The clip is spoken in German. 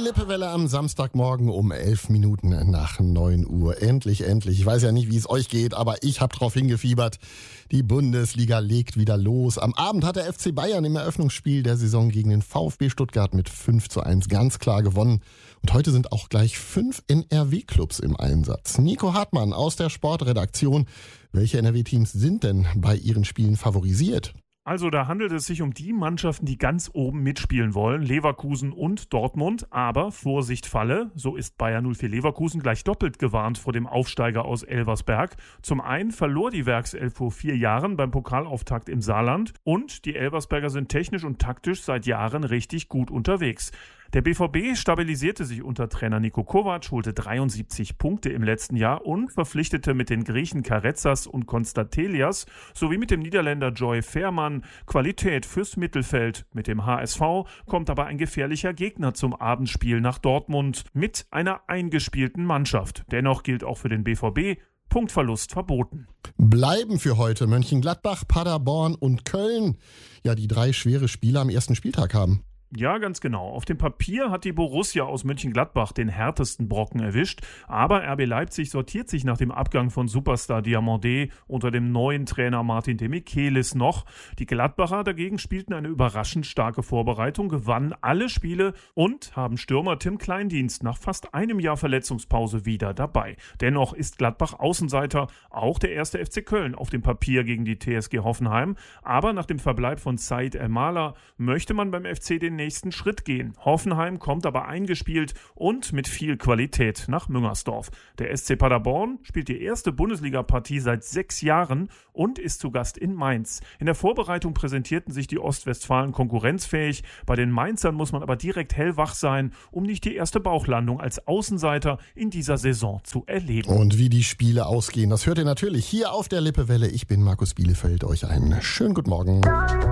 Lippewelle am Samstagmorgen um 11 Minuten nach 9 Uhr. Endlich. Ich weiß ja nicht, wie es euch geht, aber ich habe drauf hingefiebert. Die Bundesliga legt wieder los. Am Abend hat der FC Bayern im Eröffnungsspiel der Saison gegen den VfB Stuttgart mit 5:1 ganz klar gewonnen. Und heute sind auch gleich 5 NRW-Clubs im Einsatz. Nico Hartmann aus der Sportredaktion. Welche NRW-Teams sind denn bei ihren Spielen favorisiert? Also da handelt es sich um die Mannschaften, die ganz oben mitspielen wollen, Leverkusen und Dortmund. Aber Vorsicht Falle, so ist Bayer 04 Leverkusen gleich doppelt gewarnt vor dem Aufsteiger aus Elversberg. Zum einen verlor die Werkself vor 4 Jahren beim Pokalauftakt im Saarland und die Elversberger sind technisch und taktisch seit Jahren richtig gut unterwegs. Der BVB stabilisierte sich unter Trainer Niko Kovac, holte 73 Punkte im letzten Jahr und verpflichtete mit den Griechen Karetsas und Konstatelias sowie mit dem Niederländer Joy Veerman Qualität fürs Mittelfeld. Mit dem HSV kommt aber ein gefährlicher Gegner zum Abendspiel nach Dortmund mit einer eingespielten Mannschaft. Dennoch gilt auch für den BVB: Punktverlust verboten. Bleiben für heute Mönchengladbach, Paderborn und Köln. Ja, die 3 schwere Spiele am ersten Spieltag haben. Ja, ganz genau. Auf dem Papier hat die Borussia aus Mönchengladbach den härtesten Brocken erwischt, aber RB Leipzig sortiert sich nach dem Abgang von Superstar Diamandé unter dem neuen Trainer Martin de Michelis noch. Die Gladbacher dagegen spielten eine überraschend starke Vorbereitung, gewannen alle Spiele und haben Stürmer Tim Kleindienst nach fast einem Jahr Verletzungspause wieder dabei. Dennoch ist Gladbach Außenseiter, auch der 1. FC Köln auf dem Papier gegen die TSG Hoffenheim. Aber nach dem Verbleib von Said El-Mala möchte man beim FC den nächsten Schritt gehen. Hoffenheim kommt aber eingespielt und mit viel Qualität nach Müngersdorf. Der SC Paderborn spielt die erste Bundesliga-Partie seit 6 Jahren und ist zu Gast in Mainz. In der Vorbereitung präsentierten sich die Ostwestfalen konkurrenzfähig. Bei den Mainzern muss man aber direkt hellwach sein, um nicht die erste Bauchlandung als Außenseiter in dieser Saison zu erleben. Und wie die Spiele ausgehen, das hört ihr natürlich hier auf der Lippewelle. Ich bin Markus Bielefeld, euch einen schönen guten Morgen.